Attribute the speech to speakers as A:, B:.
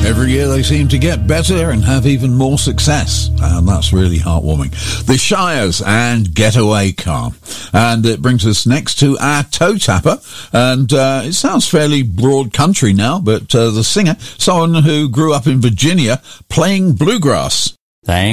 A: Every year they seem to get better and have even more success, and that's really heartwarming. The Shires and Getaway Car. And it brings us next to our toe tapper, and it sounds fairly broad country now, but the singer, someone who grew up in Virginia playing bluegrass.
B: Thank